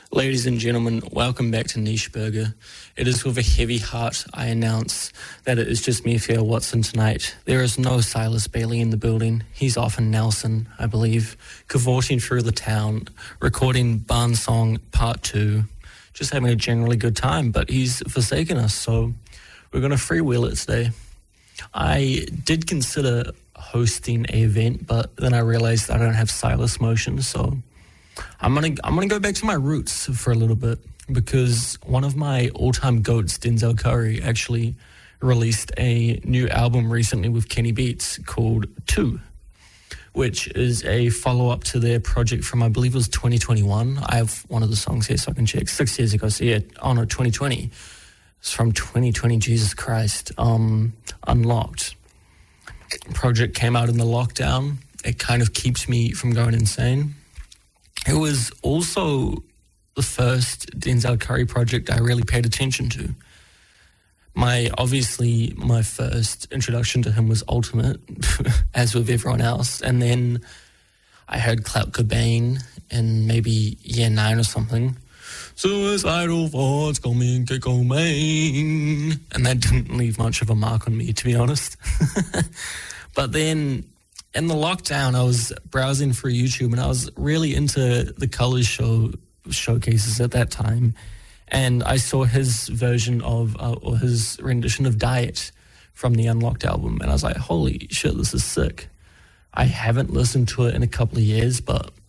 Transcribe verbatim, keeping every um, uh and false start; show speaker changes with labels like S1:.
S1: Ladies and gentlemen, welcome back to Niche Burger. It is with a heavy heart I announce that it is just me, Theo Watson, tonight. There is no Silas Bailey in the building. He's off in Nelson, I believe, cavorting through the town, recording Barn Song Part two, just having a generally good time, but he's forsaken us, so we're going to freewheel it today. I did consider hosting an event, but then I realized I don't have Silas motion, so I'm gonna I'm gonna go back to my roots for a little bit, because one of my all-time goats, Denzel Curry, actually released a new album recently with Kenny Beats called Two, which is a follow-up to their project from, I believe it was twenty twenty-one. I have one of the songs here so I can check. Six years ago, so yeah, oh no, twenty twenty. It's from twenty twenty, Jesus Christ. Um, Unlocked. Project came out in the lockdown. It kind of keeps me from going insane. It was also the first Denzel Curry project I really paid attention to. My, obviously, my first introduction to him was Ultimate, as with everyone else. And then I heard Clout Cobain in maybe year nine or something. Suicidal thoughts coming to Cobain. And that didn't leave much of a mark on me, to be honest. But then in the lockdown, I was browsing through YouTube and I was really into the Colors show showcases at that time. And I saw his version of, uh, or his rendition of Diet from the Unlocked album. And I was like, holy shit, this is sick. I haven't listened to it in a couple of years, but